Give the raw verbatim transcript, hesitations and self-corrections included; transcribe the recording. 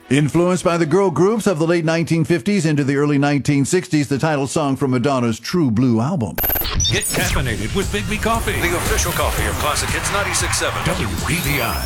Influenced by the girl groups of the late nineteen fifties into the early nineteen sixties, the title song from Madonna's True Blue album. Get caffeinated with Big B Coffee, the official coffee of Classic Hits ninety-six point seven W B V I.